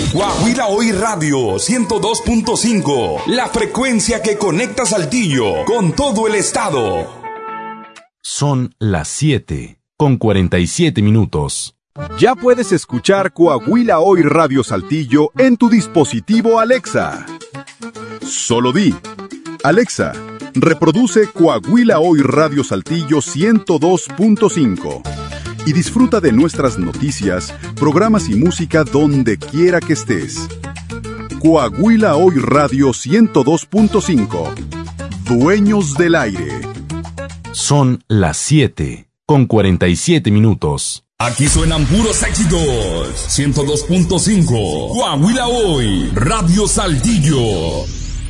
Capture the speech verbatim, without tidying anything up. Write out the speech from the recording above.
Coahuila Hoy Radio ciento dos punto cinco, la frecuencia que conecta Saltillo con todo el estado. Son las siete con cuarenta y siete minutos. Ya puedes escuchar Coahuila Hoy Radio Saltillo en tu dispositivo Alexa. Solo di: Alexa, reproduce Coahuila Hoy Radio Saltillo ciento dos punto cinco y disfruta de nuestras noticias, programas y música donde quiera que estés. Coahuila Hoy Radio ciento dos punto cinco. Dueños del aire. Son las siete con cuarenta y siete minutos. Aquí suenan puros éxitos. ciento dos punto cinco. Coahuila Hoy Radio Saltillo.